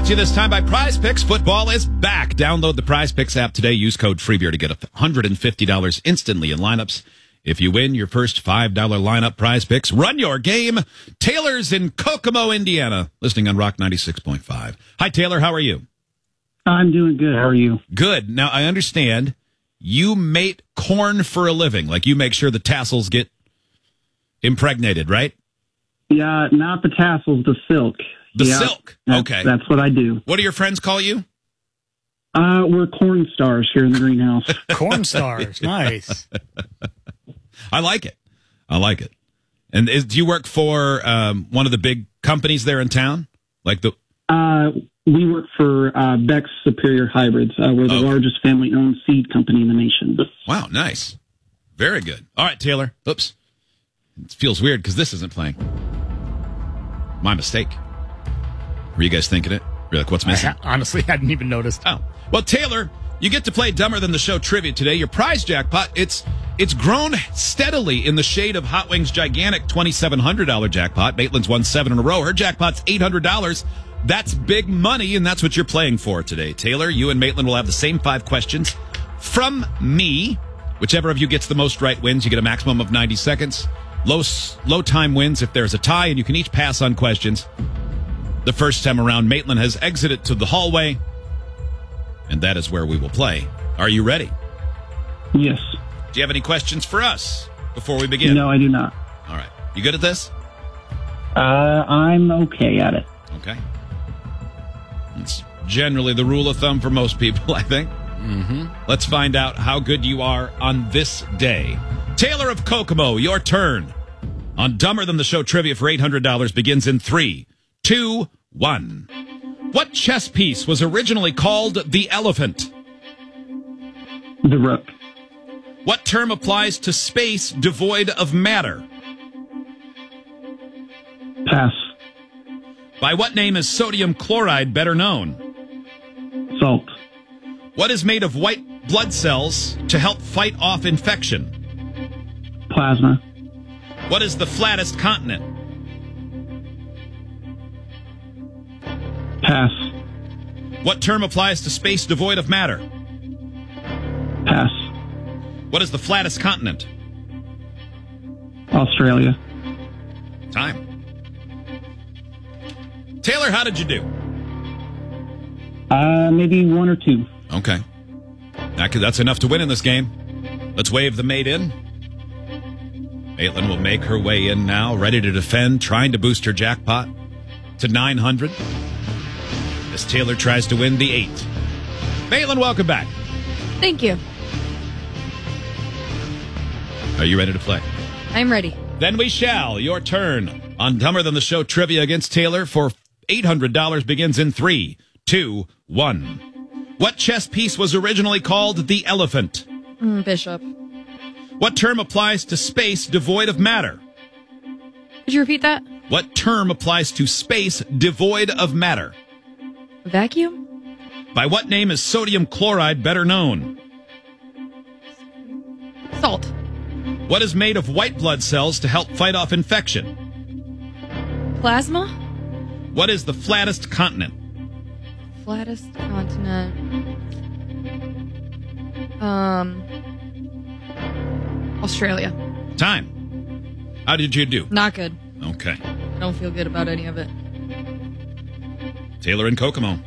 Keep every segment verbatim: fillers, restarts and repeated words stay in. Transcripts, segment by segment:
to you this time by Prize Picks. Football is back. Download the Prize Picks app today. Use code FREEBEER to get one hundred fifty dollars instantly in lineups. If you win your first five dollars lineup, Prize Picks, run your game. Taylor's in Kokomo, Indiana, listening on Rock ninety-six point five. Hi, Taylor. How are you? I'm doing good. How are you? Good. Now, I understand you mate corn for a living. Like, you make sure the tassels get impregnated, right? Yeah, not the tassels, the silk. The yeah, silk. That's, Okay. That's what I do. What do your friends call you? Uh, we're corn stars here in the greenhouse. Corn stars. Nice. I like it. I like it. And is, do you work for um, one of the big companies there in town? Like the Uh, we work for uh, Beck's Superior Hybrids. Uh, we're the Okay. largest family-owned seed company in the nation. Wow, nice. Very good. All right, Taylor. Oops. It feels weird because this isn't playing. My mistake. Were you guys thinking it? You're like, what's I missing? ha- honestly hadn't even noticed. Oh. Well, Taylor, you get to play Dumber Than the Show trivia today. Your prize jackpot, it's it's grown steadily in the shade of Hot Wings' gigantic twenty-seven hundred dollars jackpot. Maitland's won seven in a row. Her jackpot's eight hundred dollars. That's big money, and that's what you're playing for today. Taylor, you and Maitland will have the same five questions from me. Whichever of you gets the most right wins. You get a maximum of ninety seconds. Low, low time wins if there's a tie, and you can each pass on questions. The first time around, Maitland has exited to the hallway, and that is where we will play. Are you ready? Yes. Do you have any questions for us before we begin? No, I do not. All right. You good at this? Uh, I'm okay at it. Okay. It's generally the rule of thumb for most people, I think. Mm-hmm. Let's find out how good you are on this day. Taylor of Kokomo, your turn. On Dumber Than the Show trivia for eight hundred dollars begins in three, two, one. What chess piece was originally called the elephant? The rook. What term applies to space devoid of matter? Pass. By what name is sodium chloride better known? Salt. What is made of white blood cells to help fight off infection? Plasma. What is the flattest continent? Pass. What term applies to space devoid of matter? Pass. What is the flattest continent? Australia. Time. Taylor, how did you do? Uh, maybe one or two. Okay. That could- That's enough to win in this game. Let's wave the mate in. Maitland will make her way in now, ready to defend, trying to boost her jackpot to nine hundred. As Taylor tries to win the eight. Maitland, welcome back. Thank you. Are you ready to play? I'm ready. Then we shall. Your turn on Dumber Than the Show trivia against Taylor for eight hundred dollars begins in three, two, one. What chess piece was originally called the elephant? Mm, Bishop. What term applies to space devoid of matter? Could you repeat that? What term applies to space devoid of matter? Vacuum? By what name is sodium chloride better known? Salt. What is made of white blood cells to help fight off infection? Plasma? What is the flattest continent? Flattest continent. Um. Australia. Time. How did you do? Not good. Okay. I don't feel good about any of it. Taylor and Kokomo.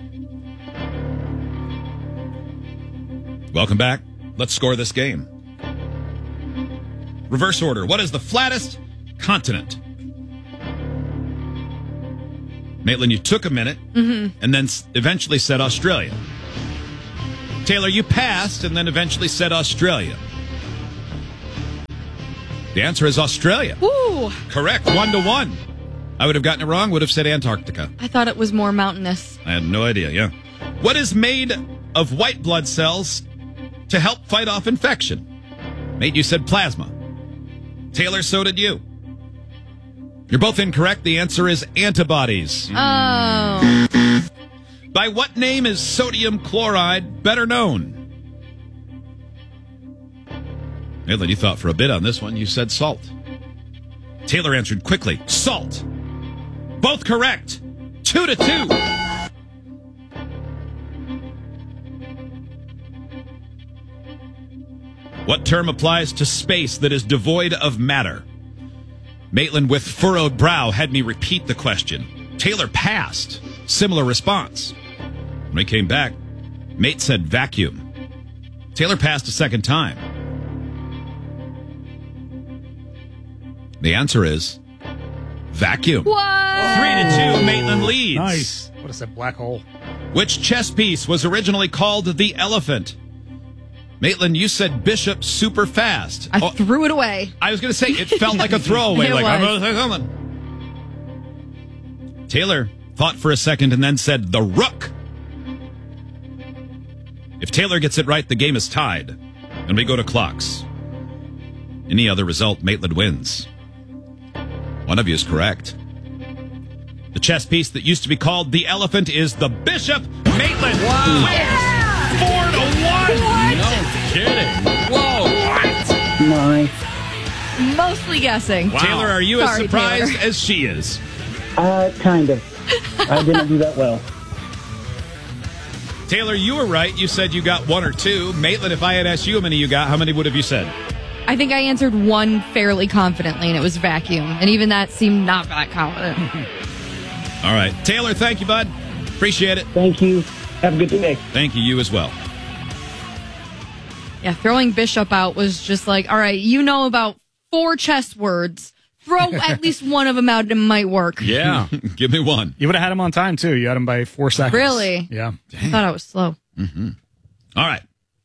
Welcome back. Let's score this game. Reverse order. What is the flattest continent? Maitland, you took a minute Mm-hmm. and then s- eventually said Australia. Taylor, you passed and then eventually said Australia. The answer is Australia. Ooh. Correct. One to one. I would have gotten it wrong, would have said Antarctica. I thought it was more mountainous. I had no idea, yeah. What is made of white blood cells to help fight off infection? Mate, you said plasma. Taylor, so did you. You're both incorrect. The answer is antibodies. Oh. By what name is sodium chloride better known? Maitland, you thought for a bit on this one. You said salt. Taylor answered quickly. Salt. Both correct. Two to two. What term applies to space that is devoid of matter? Maitland, with furrowed brow, had me repeat the question. Taylor passed. Similar response. When we came back, Mate said vacuum. Taylor passed a second time. The answer is vacuum. What? Three to two, Maitland leads. Nice. What is that black hole? Which chess piece was originally called the elephant? Maitland, you said bishop super fast. I Oh, threw it away. I was going to say, it felt like a throwaway. It like, was. I'm going to say something. Taylor thought for a second and then said the rook. If Taylor gets it right, the game is tied. And we go to clocks. Any other result, Maitland wins. One of you is correct. The chess piece that used to be called the elephant is the bishop. Maitland Wow. wins four to one. No kidding. Whoa. My. Mostly guessing. Wow. Taylor, are you Sorry, as surprised Taylor. as she is? Uh, kind of. I didn't do that well. Taylor, you were right. You said you got one or two. Maitland, if I had asked you how many you got, how many would have you said? I think I answered one fairly confidently, and it was vacuum. And even that seemed not that confident. All right. Taylor, thank you, bud. Appreciate it. Thank you. Have a good day. Thank you. You as well. Yeah, throwing bishop out was just like, all right, you know about four chess words. Throw at least one of them out and it might work. Yeah. Give me one. You would have had him on time, too. You had him by four seconds. Really? Yeah. I thought I was slow. All right.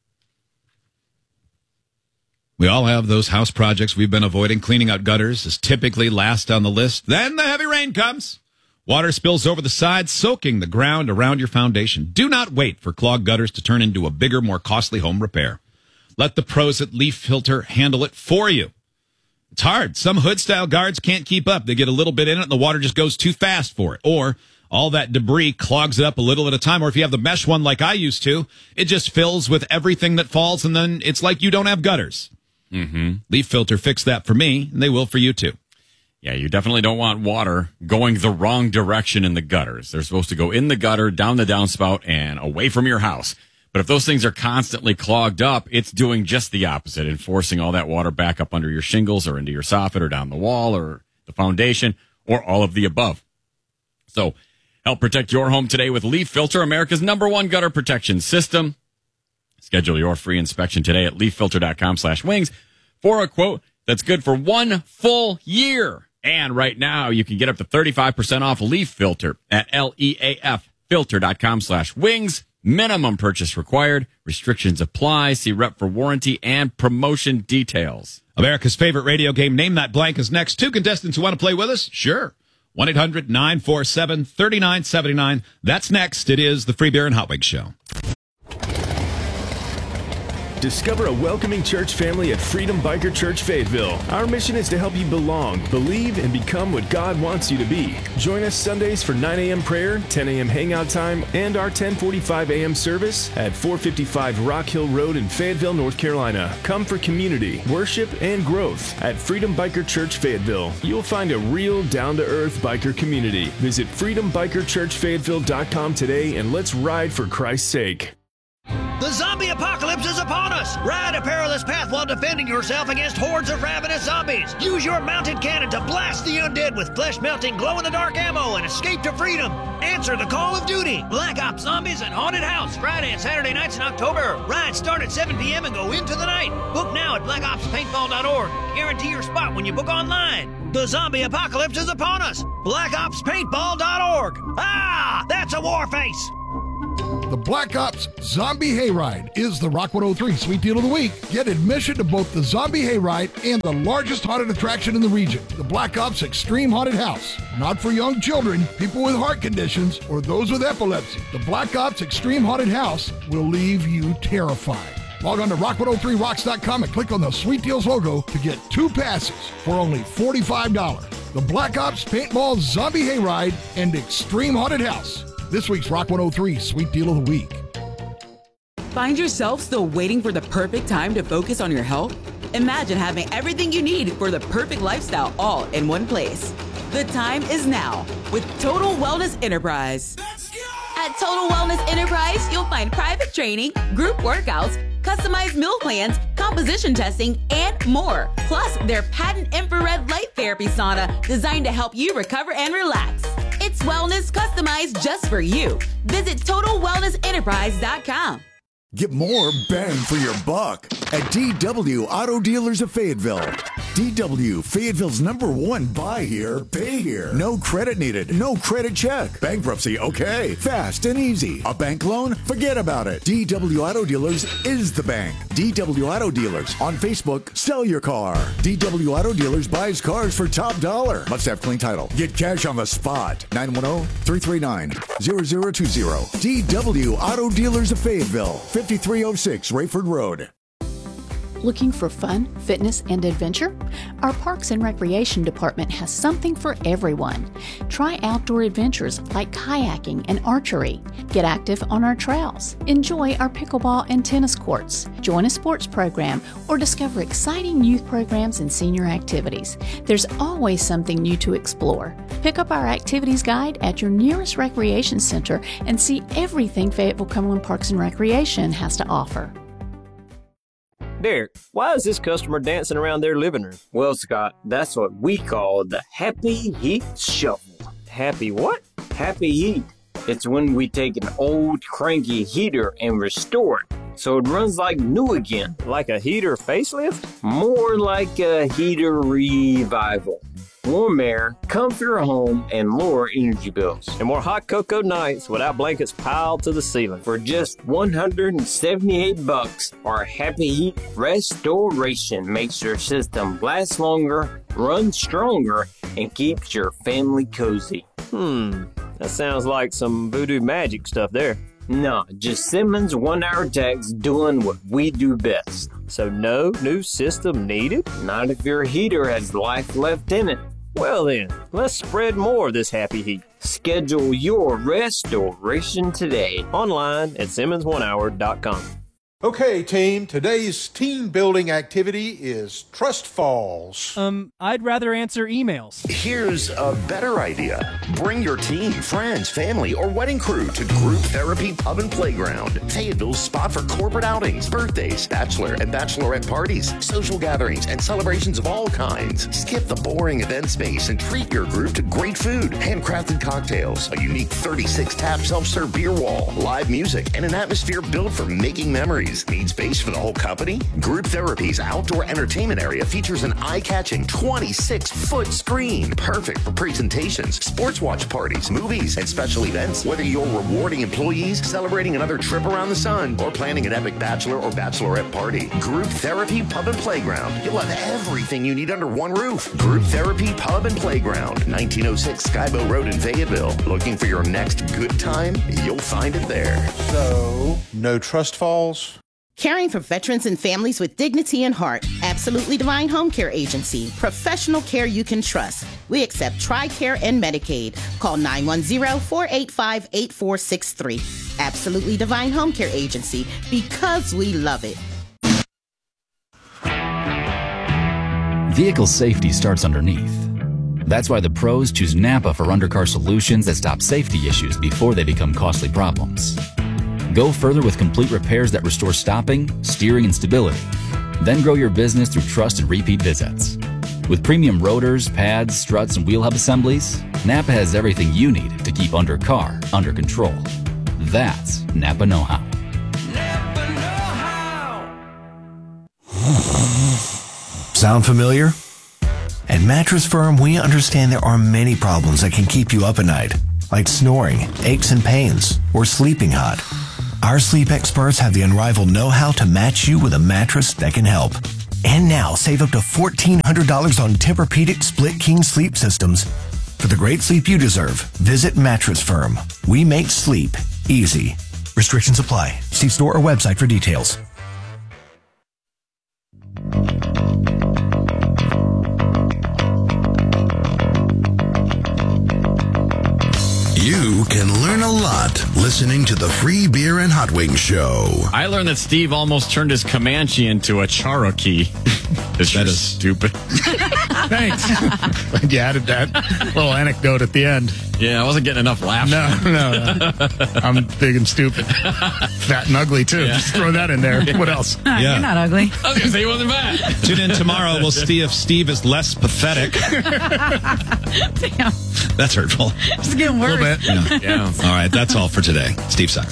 We all have those house projects we've been avoiding. Cleaning out gutters is typically last on the list. Then the heavy rain comes. Water spills over the sides, soaking the ground around your foundation. Do not wait for clogged gutters to turn into a bigger, more costly home repair. Let the pros at Leaf Filter handle it for you. It's hard. Some hood-style guards can't keep up. They get a little bit in it, and the water just goes too fast for it. Or all that debris clogs it up a little at a time. Or if you have the mesh one like I used to, it just fills with everything that falls, and then it's like you don't have gutters. Mm-hmm. Leaf Filter fixed that for me, and they will for you too. Yeah, you definitely don't want water going the wrong direction in the gutters. They're supposed to go in the gutter, down the downspout, and away from your house. But if those things are constantly clogged up, it's doing just the opposite and forcing all that water back up under your shingles or into your soffit or down the wall or the foundation or all of the above. So help protect your home today with Leaf Filter, America's number one gutter protection system. Schedule your free inspection today at leaffilter.com slash wings for a quote that's good for one full year. And right now, you can get up to thirty-five percent off Leaf Filter at L E A F filter.com slash wings. Minimum purchase required. Restrictions apply. See rep for warranty and promotion details. America's favorite radio game, Name That Blank, is next. Two contestants who want to play with us? Sure. one eight hundred nine four seven three nine seven nine. That's next. It is the Free Beer and Hot Wings Show. Discover a welcoming church family at Freedom Biker Church Fayetteville. Our mission is to help you belong, believe, and become what God wants you to be. Join us Sundays for nine a.m. prayer, ten a.m. hangout time, and our ten forty-five a.m. service at four fifty-five Rock Hill Road in Fayetteville, North Carolina. Come for community, worship, and growth at Freedom Biker Church Fayetteville. You'll find a real down-to-earth biker community. Visit freedom biker church fayetteville dot com today and let's ride for Christ's sake. The zombie apocalypse is upon us! Ride a perilous path while defending yourself against hordes of ravenous zombies. Use your mounted cannon to blast the undead with flesh-melting, glow-in-the-dark ammo and escape to freedom. Answer the call of duty. Black Ops Zombies and Haunted House, Friday and Saturday nights in October. Rides start at seven p.m. and go into the night. Book now at black ops paintball dot org. Guarantee your spot when you book online. The zombie apocalypse is upon us. black ops paintball dot org. Ah, that's a war face. The Black Ops Zombie Hayride is the Rock one oh three Sweet Deal of the Week. Get admission to both the Zombie Hayride and the largest haunted attraction in the region, the Black Ops Extreme Haunted House. Not for young children, people with heart conditions, or those with epilepsy. The Black Ops Extreme Haunted House will leave you terrified. Log on to rock one oh three rocks dot com and click on the Sweet Deals logo to get two passes for only forty-five dollars. The Black Ops Paintball Zombie Hayride and Extreme Haunted House. This week's Rock one oh three Sweet Deal of the Week. Find yourself still waiting for the perfect time to focus on your health? Imagine having everything you need for the perfect lifestyle all in one place. The time is now with Total Wellness Enterprise. Let's go! At Total Wellness Enterprise, you'll find private training, group workouts, customized meal plans, composition testing, and more. Plus, their patent infrared light therapy sauna designed to help you recover and relax. It's wellness customized just for you. Visit total wellness enterprise dot com. Get more bang for your buck at D W Auto Dealers of Fayetteville. D W, Fayetteville's number one buy here, pay here. No credit needed, no credit check. Bankruptcy, okay. Fast and easy. A bank loan? Forget about it. D W Auto Dealers is the bank. D W Auto Dealers. On Facebook, sell your car. D W Auto Dealers buys cars for top dollar. Must have clean title. Get cash on the spot. nine one zero, three three nine, zero zero two zero. D W Auto Dealers of Fayetteville. fifty-three oh six Rayford Road. Looking for fun, fitness, and adventure? Our Parks and Recreation Department has something for everyone. Try outdoor adventures like kayaking and archery. Get active on our trails. Enjoy our pickleball and tennis courts. Join a sports program or discover exciting youth programs and senior activities. There's always something new to explore. Pick up our activities guide at your nearest recreation center and see everything Fayetteville Cumberland Parks and Recreation has to offer. Derek, why is this customer dancing around their living room? Well, Scott, that's what we call the Happy Heat Shuffle. Happy what? Happy Heat. It's when we take an old cranky heater and restore it so it runs like new again. Like a heater facelift? More like a heater revival. Warm air, comfier home, and lower energy bills. And more hot cocoa nights without blankets piled to the ceiling. For just one hundred seventy-eight bucks, our Happy Heat Restoration makes your system last longer, run stronger, and keeps your family cozy. Hmm, that sounds like some voodoo magic stuff there. No, just Simmons one-hour techs doing what we do best. So no new system needed? Not if your heater has life left in it. Well then, let's spread more of this Happy Heat. Schedule your restoration today. Online at Simmons one hour dot com. Okay, team, today's team building activity is Trust Falls. Um, I'd rather answer emails. Here's a better idea. Bring your team, friends, family, or wedding crew to Group Therapy Pub and Playground. Fayetteville's spot for corporate outings, birthdays, bachelor and bachelorette parties, social gatherings, and celebrations of all kinds. Skip the boring event space and treat your group to great food, handcrafted cocktails, a unique thirty-six tap self-serve beer wall, live music, and an atmosphere built for making memories. Need space for the whole company? Group Therapy's outdoor entertainment area features an eye-catching twenty-six foot screen, perfect for presentations, sports watch parties, movies, and special events. Whether you're rewarding employees, celebrating another trip around the sun, or planning an epic bachelor or bachelorette party, Group Therapy Pub and Playground. You'll have everything you need under one roof. Group Therapy Pub and Playground, nineteen oh six Skybow Road in Fayetteville. Looking for your next good time? You'll find it there. So, no Trust Falls? Caring for veterans and families with dignity and heart. Absolutely Divine Home Care Agency. Professional care you can trust. We accept TRICARE and Medicaid. Call nine one zero, four eight five, eight four six three. Absolutely Divine Home Care Agency. Because we love it. Vehicle safety starts underneath. That's why the pros choose Napa for undercar solutions that stop safety issues before they become costly problems. Go further with complete repairs that restore stopping, steering, and stability. Then grow your business through trust and repeat visits. With premium rotors, pads, struts, and wheel hub assemblies, Napa has everything you need to keep undercar under control. That's Napa know-how. Sound familiar? At Mattress Firm, we understand there are many problems that can keep you up at night, like snoring, aches and pains, or sleeping hot. Our sleep experts have the unrivaled know-how to match you with a mattress that can help. And now, save up to fourteen hundred dollars on Tempur-Pedic Split King sleep systems. For the great sleep you deserve, visit Mattress Firm. We make sleep easy. Restrictions apply. See store or website for details. You can learn a lot listening to the Free Beer and Hot Wings Show. I learned that Steve almost turned his Comanche into a Cherokee. This that is stupid. Thanks. Glad you added that little anecdote at the end. Yeah, I wasn't getting enough laughs. No, no, no. I'm big and stupid. Fat and ugly, too. Yeah. Just throw that in there. What else? Uh, Yeah. You're not ugly. I was going to say he wasn't bad. Tune in tomorrow. We'll see if Steve is less pathetic. Damn. That's hurtful. It's getting worse. A little bit. Yeah. Yeah. All right, that's all for today. Steve sucks.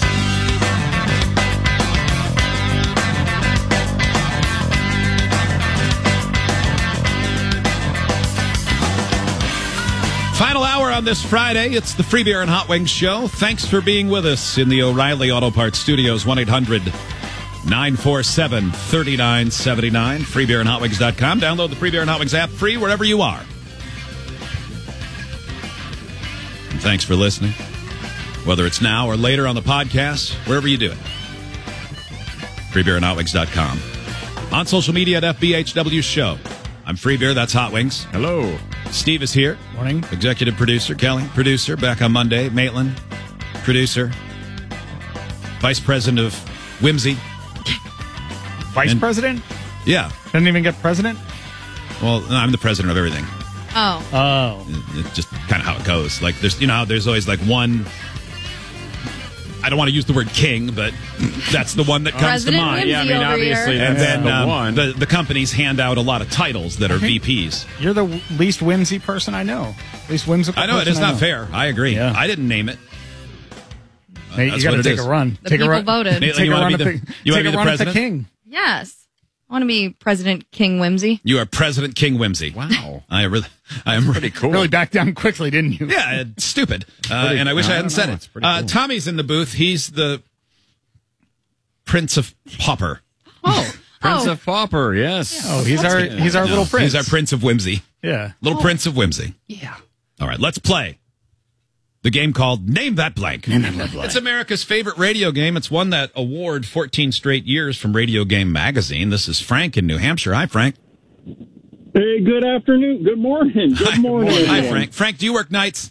Final hour on this Friday. It's the Free Beer and Hot Wings Show. Thanks for being with us in the O'Reilly Auto Parts Studios. one eight hundred nine four seven three nine seven nine. free beer and hot wings dot com. Download the Free Beer and Hot Wings app free wherever you are. And thanks for listening. Whether it's now or later on the podcast, wherever you do it. free beer and hot wings dot com. On social media at F B H W Show. I'm Free Beer, that's Hot Wings. Hello. Steve is here. Morning. Executive producer, Kelly. Producer, back on Monday. Maitland, producer. Vice president of Whimsy. Vice And- president? Yeah. Didn't even get president? Well, no, I'm the president of everything. Oh. Oh. It's just kind of how it goes. Like, there's, you know, how there's always like one. I don't want to use the word king, but that's the one that comes President to mind. Whimsy Yeah, I mean, over obviously, here. And that's then the um, one. the the companies hand out a lot of titles that are V Ps. You're the least whimsy person I know. Least whimsical I know it person is not know. fair. I agree. Yeah. I didn't name it. Uh, Hey, you that's got what to it take is. a run. The take people a run. voted. Maitland, Take you a wanna run be at the- the, you wanna take be a the run at the president? king. Yes. I want to be President King Whimsy. You are President King Whimsy. Wow. I really, I am Pretty cool. Really backed down quickly, didn't you? Yeah, it's stupid. Uh, pretty- and I wish I, I hadn't don't said know. it. It's pretty Uh, cool. Tommy's in the booth. He's the Prince of Pauper. Oh. Prince oh. of Pauper, yes. Oh, he's our he's our No, little prince. He's our Prince of Whimsy. Yeah. Little Prince of Whimsy. Yeah. All right, let's play the game called Name That Blank. Name That Blank. It's America's favorite radio game. It's won that award fourteen straight years from Radio Game Magazine. This is Frank in New Hampshire. Hi, Frank. Hey, good afternoon. Good morning. Good Hi, morning. Hi, everyone. Frank. Frank, do you work nights?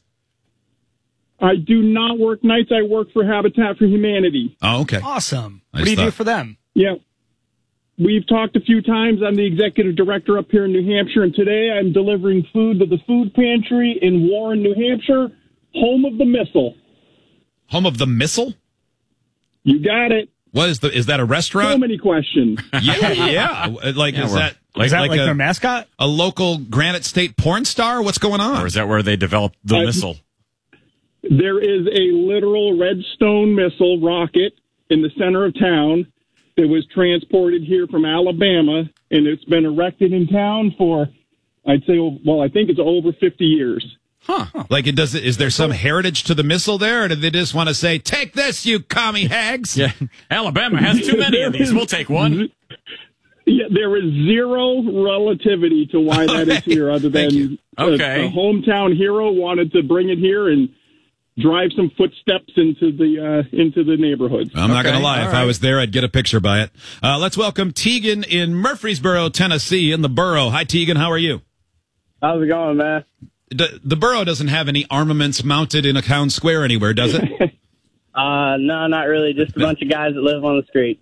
I do not work nights. I work for Habitat for Humanity. Oh, okay. Awesome. I What do you just do thought- for them? Yeah. We've talked a few times. I'm the executive director up here in New Hampshire, and today I'm delivering food to the food pantry in Warren, New Hampshire, home of the missile. Home of the Missile? You got it. What is the? Is that a So restaurant? many questions. Yeah, yeah. Like, Yeah, is we're- that Is that like, a, their mascot? a local Granite State porn star? What's going on? Or is that where they developed the Uh, missile? There is a literal Redstone missile rocket in the center of town that was transported here from Alabama, and it's been erected in town for, I'd say, well, I think it's over fifty years. Huh. Like, it does. Is there some heritage to the missile there, or do they just want to say, "Take this, you commie hags"? Yeah, Alabama has too many of these. We'll take one. Yeah, there is zero relativity to why that is here, other than a, Okay. a hometown hero wanted to bring it here and drive some footsteps into the uh, into the neighborhood. I'm not going to Okay, lie. all If I right. was there, I'd get a picture by it. Uh, let's welcome Tegan in Murfreesboro, Tennessee, in the borough. Hi, Tegan. How are you? How's it going, man? The, the borough doesn't have any armaments mounted in a town square anywhere, does it? Uh, no, not really. Just a bunch of guys that live on the street.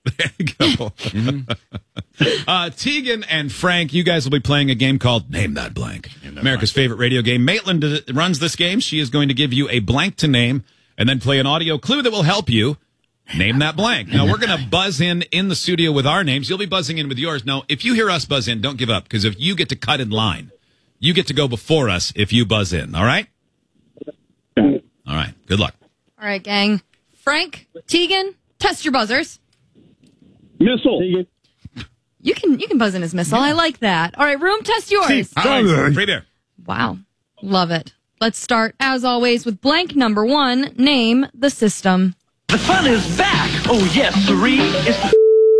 uh, Tegan and Frank, you guys will be playing a game called Name That Blank. America's favorite radio game. Maitland d- runs this game. She is going to give you a blank to name and then play an audio clue that will help you name that blank. Now, we're going to buzz in in the studio with our names. You'll be buzzing in with yours. Now, if you hear us buzz in, don't give up, because if you get to cut in line, you get to go before us if you buzz in. All right? All right. Good luck. All right, gang. Frank, Tegan, test your buzzers. Missile. You can you can buzz in as missile. I like that. All right, room, test yours. All right. Free beer. Wow. Love it. Let's start, as always, with blank number one. Name the system. The fun is back. Oh, yes, sirree. It's the,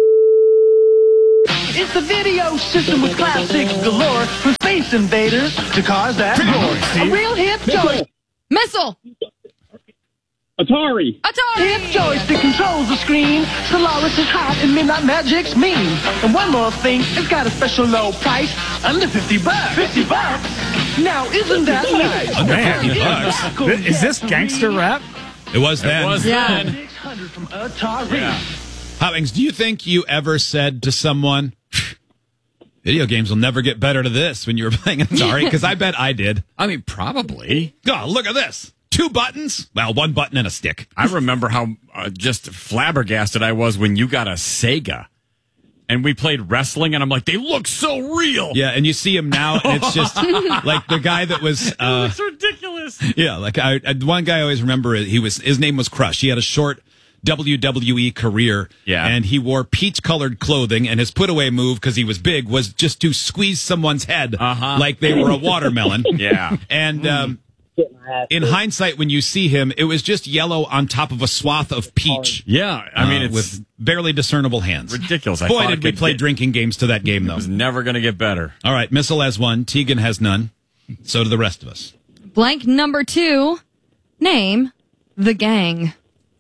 it's the video system with classics galore. From Space Invaders to cars that roar. A real hip joy. Missile. Atari. Atari. Hip joystick controls the screen. Solaris is hot and Midnight Magic's mean. And one more thing, it's got a special low price. Under fifty bucks. fifty bucks? Now, isn't that nice? Man, Th- is this gangster rap? It was then. It was Yeah. then. six hundred from Atari. Yeah. Hot Wings, do you think you ever said to someone, video games will never get better to this when you were playing Atari? Because I bet I did. I mean, probably. God, look at this. Two buttons? Well, one button and a stick. I remember how uh, just flabbergasted I was when you got a Sega. And we played wrestling, and I'm like, they look so real. Yeah, and you see him now, and it's just like the guy that was. Uh, It's ridiculous. yeah, like I, I, one guy I always remember. He was his name was Crush. He had a short W W E career. Yeah. And he wore peach-colored clothing, and his put-away move, because he was big, was just to squeeze someone's head Uh-huh. like they were a watermelon. Yeah. And um, in hindsight, when you see him, it was just yellow on top of a swath of peach. Yeah, I mean, uh, it's with barely discernible hands. ridiculous. I Boy, thought did it we could play get- drinking games to that game, It though. was never going to get better. All right, Missile has one. Tegan has none. So do the rest of us. Blank number two. Name the gang.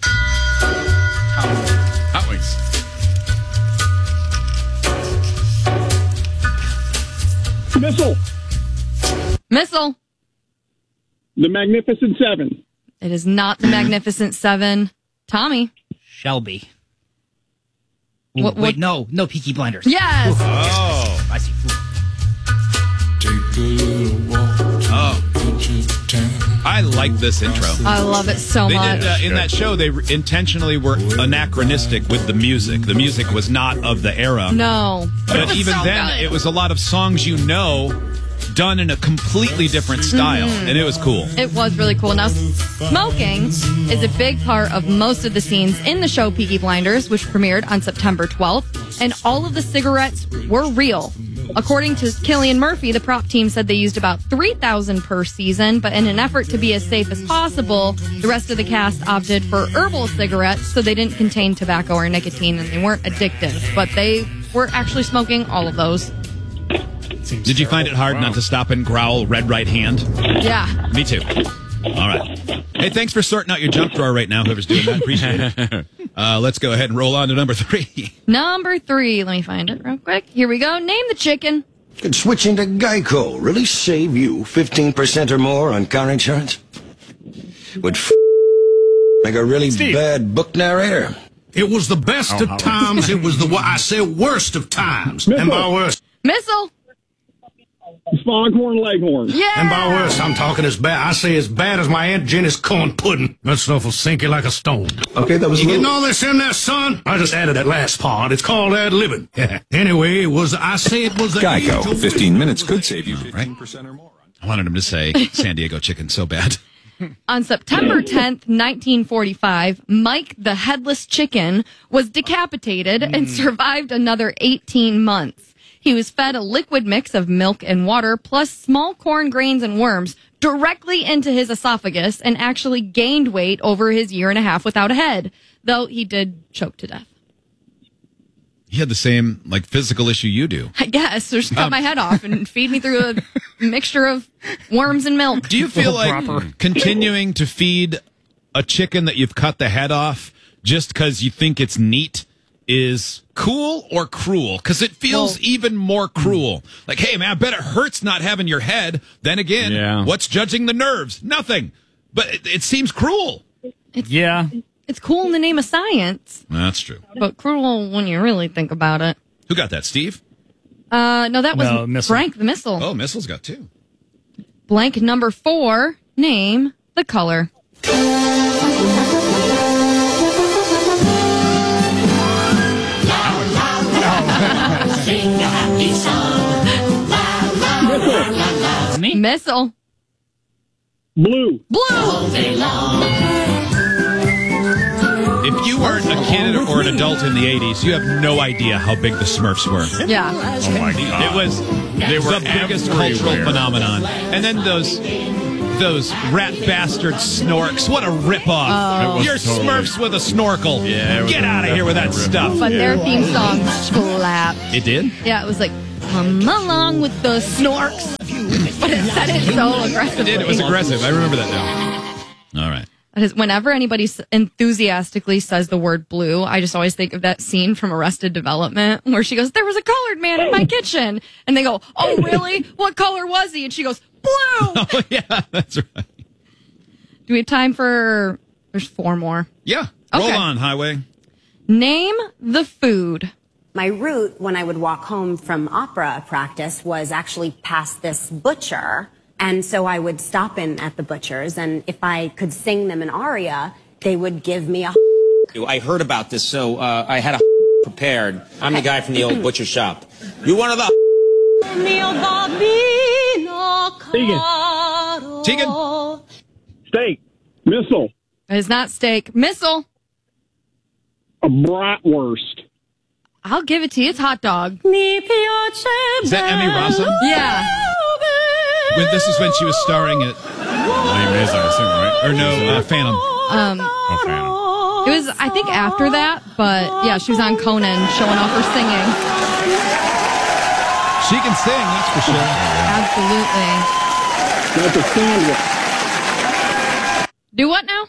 Hot Wings. Missile. Missile. The Magnificent Seven. It is not the Magnificent Seven. Tommy. Shelby. What- What, what- wait, no, no Peaky Blinders. Yes. Oh. I see. Oh. I like this intro. I love it so They much. did, uh, in that show, they re- intentionally were anachronistic with the music. The music was not of the era. No. But It was even so then, good. it was a lot of songs you know done in a completely different style. Mhm. And it was cool. It was really cool. Now, smoking is a big part of most of the scenes in the show Peaky Blinders, which premiered on September twelfth, and all of the cigarettes were real. According to Cillian Murphy, the prop team said they used about three thousand per season, but in an effort to be as safe as possible, the rest of the cast opted for herbal cigarettes so they didn't contain tobacco or nicotine and they weren't addictive, but they were actually smoking all of those. Did you find it hard not to stop and growl red right hand? Yeah. Me too. All right. Hey, thanks for sorting out your junk drawer right now, whoever's doing that. Appreciate it. Uh, let's go ahead and roll on to number three. Number three. Let me find it real quick. Here we go. Name the chicken. Could switching to Geico really save you fifteen percent or more on car insurance? Would f- make a really Steve. bad book narrator. It was the best Oh, of how- times. It was the, wo- I said, worst of times. And by worst, Missile. Foghorn Leghorn. Yeah. and by worst, I'm talking as bad. I say as bad as my Aunt Jenny's corn pudding. That stuff will sink you like a stone. Okay, that was You a getting little... all this in there, son? I just added that last part. It's called ad-libbing. Yeah. Anyway, it was, I say it was the Geico. age of- fifteen minutes could save you fifteen percent or more. I wanted him to say San Diego chicken so bad. On September tenth, nineteen forty-five, Mike the Headless Chicken was decapitated and survived another eighteen months. He was fed a liquid mix of milk and water plus small corn grains and worms directly into his esophagus and actually gained weight over his year and a half without a head, though he did choke to death. He had the same like physical issue you do. I guess. So just cut Um, my head off and feed me through a mixture of worms and milk. Do you feel like continuing to feed a chicken that you've cut the head off just because you think it's neat is cool or cruel? Because it feels Well- even more cruel. Like, hey, man, I bet it hurts not having your head. Then again, Yeah. what's judging the nerves? Nothing. But it, it seems cruel. Yeah. It's cool in the name of science, That's true. but cruel when you really think about it. Who got that, Steve? Uh, no, that was No, Missile. Frank the Missile. Oh, Missile's got two. Blank number four. Name the color. Sing a happy song. La, la, la, la, la. Me? Missile. Blue. Blue. If you weren't a kid or an adult in the eighties, you have no idea how big the Smurfs were. Yeah. Oh my God. It was They were the biggest everywhere. cultural phenomenon. And then those those rat bastard snorks. What a ripoff. Oh. It was You're totally- Smurfs with a snorkel. Yeah, it was Get out of here with that definitely a stuff. But their theme song slapped. It did? Yeah, it was like, come along with the snorks. But it said it so It aggressively. did. It was aggressive. I remember that now. All right. That is, whenever anybody s- enthusiastically says the word blue, I just always think of that scene from Arrested Development where she goes, there was a colored man in my kitchen. And they go, oh, really? What color was he? And she goes, blue. Oh, yeah, that's right. Do we have time for There's four more. Yeah. Roll Okay. on, Highway. Name the food. My route when I would walk home from opera practice was actually past this butcher. And so I would stop in at the butcher's, and if I could sing them an aria, they would give me a. I heard about this, so uh, I had a prepared. I'm the guy from the old butcher shop. You one of the. Tegan. Tegan. Steak. Missile. It is not steak. Missile. A bratwurst. I'll give it to you. It's hot dog. Is that Emmy Rossum? Yeah. When, this is when she was starring at Lame is, I assume, right? or no uh, Phantom. Um, Oh, Phantom. it was, I think, after that, but yeah, she was on Conan showing off her singing. She can sing, that's for sure. Absolutely. That's a sandwich. Do what now?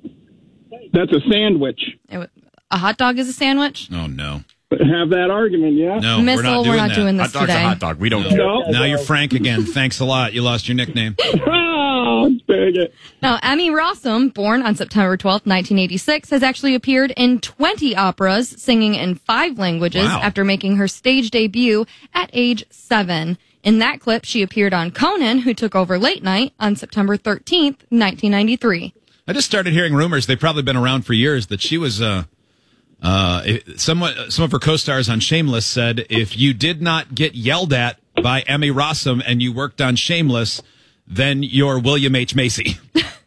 That's a sandwich. It wa- A hot dog is a sandwich? Oh no. Have that argument, yeah? No, Missile, we're not doing we're not that. doing this Hot dog's today. a hot dog. We don't No. care. No. Now you're Frank again. Thanks a lot. You lost your nickname. Oh, dang it. Now, Emmy Rossum, born on September twelfth, nineteen eighty-six, has actually appeared in twenty operas, singing in five languages Wow. after making her stage debut at age seven. In that clip, she appeared on Conan, who took over late night on September thirteenth, nineteen ninety-three. I just started hearing rumors. They've probably been around for years that she was. Uh, uh, somewhat, some of her co-stars on Shameless said if you did not get yelled at by Emmy Rossum and you worked on Shameless, then you're William H. Macy.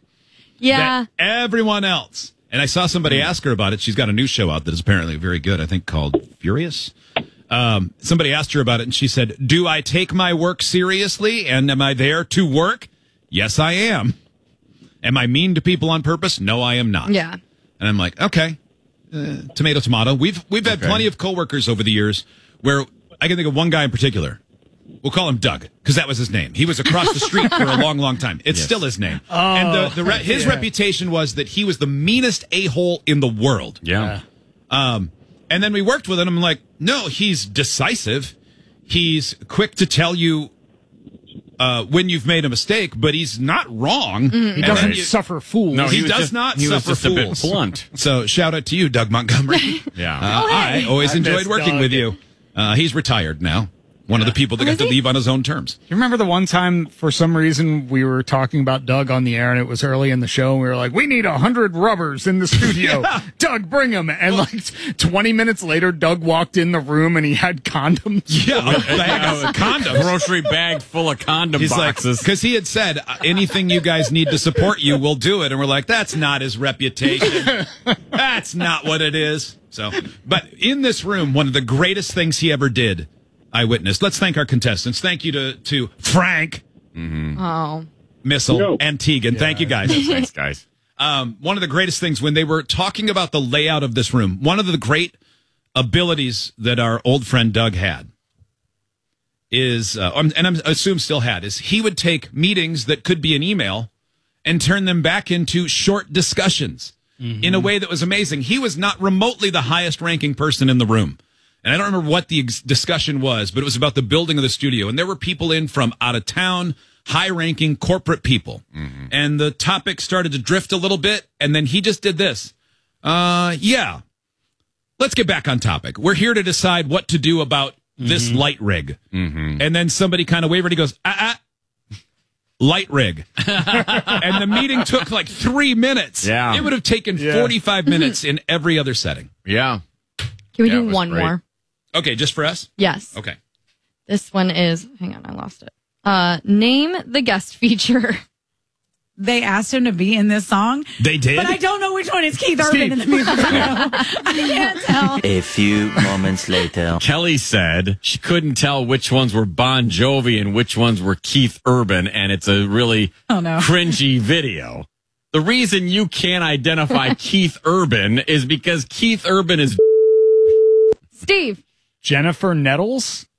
Yeah. That everyone else. And I saw somebody ask her about it. She's got a new show out that is apparently very good. I think called Furious. Um, somebody asked her about it, and she said, "Do I take my work seriously? And am I there to work? Yes, I am. Am I mean to people on purpose? No, I am not." Yeah. And I'm like, okay, uh, tomato, tomato. We've we've had Okay. plenty of coworkers over the years where I can think of one guy in particular. We'll call him Doug because that was his name. He was across the street for a long, long time. It's Yes. still his name. Oh, and the, the re- his yeah. reputation was that he was the meanest a-hole in the world. Yeah. Um, and then we worked with him. I'm like, no, he's decisive. He's quick to tell you uh, when you've made a mistake, but he's not wrong. He And doesn't then you- suffer fools. No, he, he was does just- not he was suffer just a bit fools. blunt. So shout out to you, Doug Montgomery. Yeah. Uh, I always I enjoyed miss working Doug. with you. Uh, he's retired now. One of the people that got to leave on his own terms. You remember the one time, for some reason, we were talking about Doug on the air, and it was early in the show, and we were like, we need a hundred rubbers in the studio. Doug, bring them. And like twenty minutes later, Doug walked in the room, and he had condoms. Yeah, a bag of condoms. Grocery bag full of condom He's boxes. because he had said anything you guys need to support you, we'll do it, and we're like, that's not his reputation. That's not what it is. So, but in this room, one of the greatest things he ever did, I witnessed. Let's thank our contestants. Thank you to to Frank, Oh. Missile, Yo. and Tegan. Thank you guys. Thanks, guys. Um, one of the greatest things when they were talking about the layout of this room, one of the great abilities that our old friend Doug had is, uh, um, and I assume still had, is he would take meetings that could be an email and turn them back into short discussions in a way that was amazing. He was not remotely the highest ranking person in the room. And I don't remember what the ex- discussion was, but it was about the building of the studio. And there were people in from out of town, high ranking corporate people. And the topic started to drift a little bit. And then he just did this. Uh, yeah, let's get back on topic. We're here to decide what to do about this light rig. And then somebody kind of wavered. He goes, ah, ah, light rig. And the meeting took like three minutes. Yeah. It would have taken Yeah. forty-five minutes in every other setting. Yeah. Can we Yeah, it do was one great. more? Okay, just for us? Yes. Okay. This one is, hang on, I lost it. Uh, name the guest feature. They asked him to be in this song. They did? But I don't know which one is Keith Steve. Urban in the music video. I can't tell. A few moments later. Kelly said she couldn't tell which ones were Bon Jovi and which ones were Keith Urban, and it's a really Oh, no. cringy video. The reason you can't identify Keith Urban is because Keith Urban is Steve. Jennifer Nettles?